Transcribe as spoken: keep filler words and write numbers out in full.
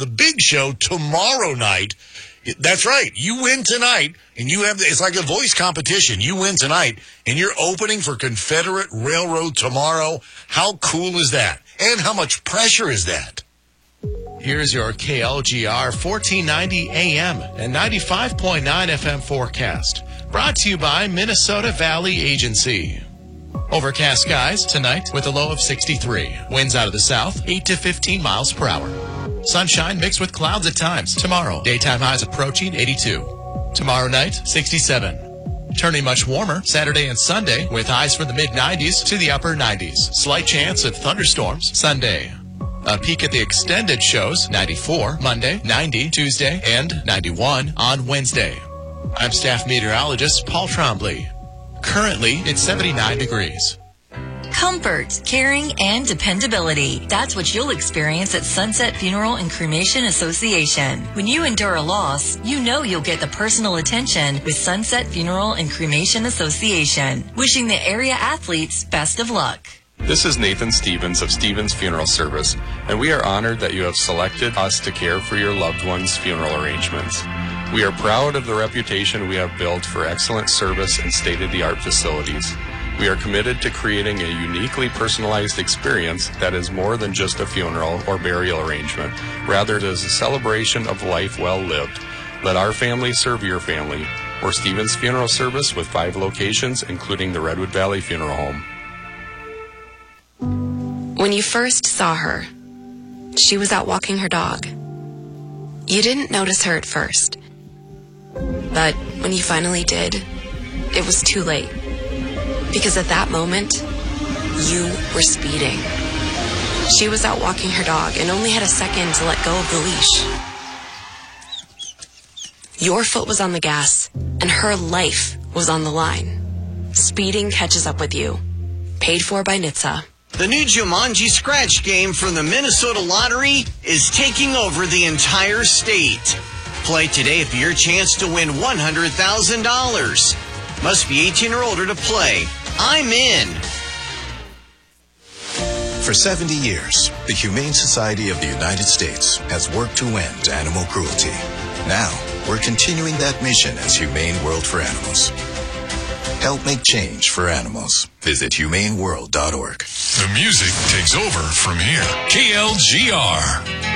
the big show tomorrow night. That's right. You win tonight, and you have, it's like a voice competition. You win tonight, and you're opening for Confederate Railroad tomorrow. How cool is that? And how much pressure is that? Here's your K L G R fourteen ninety A M and ninety-five point nine F M forecast. Brought to you by Minnesota Valley Agency. Overcast skies tonight with a low of sixty-three. Winds out of the south, eight to fifteen miles per hour. Sunshine mixed with clouds at times. Tomorrow, daytime highs approaching eighty-two. Tomorrow night, sixty-seven. Turning much warmer Saturday and Sunday with highs from the mid nineties to the upper nineties. Slight chance of thunderstorms Sunday. A peek at the extended shows, ninety-four Monday, ninety Tuesday, and ninety-one on Wednesday. I'm staff meteorologist Paul Trombley. Currently, it's seventy-nine degrees. Comfort, caring, and dependability. That's what you'll experience at Sunset Funeral and Cremation Association. When you endure a loss, you know you'll get the personal attention with Sunset Funeral and Cremation Association. Wishing the area athletes best of luck. This is Nathan Stevens of Stevens Funeral Service, and we are honored that you have selected us to care for your loved one's funeral arrangements. We are proud of the reputation we have built for excellent service and state-of-the-art facilities. We are committed to creating a uniquely personalized experience that is more than just a funeral or burial arrangement. Rather, it is a celebration of life well lived. Let our family serve your family. We're Stevens Funeral Service with five locations, including the Redwood Valley Funeral Home. When you first saw her, she was out walking her dog. You didn't notice her at first. But when you finally did, it was too late. Because at that moment, you were speeding. She was out walking her dog and only had a second to let go of the leash. Your foot was on the gas, and her life was on the line. Speeding catches up with you. Paid for by N H T S A. The new Jumanji Scratch game from the Minnesota Lottery is taking over the entire state. Play today for your chance to win one hundred thousand dollars. Must be eighteen or older to play. I'm in. For seventy years, the Humane Society of the United States has worked to end animal cruelty. Now, we're continuing that mission as Humane World for Animals. Help make change for animals. Visit humane world dot org. The music takes over from here. K L G R.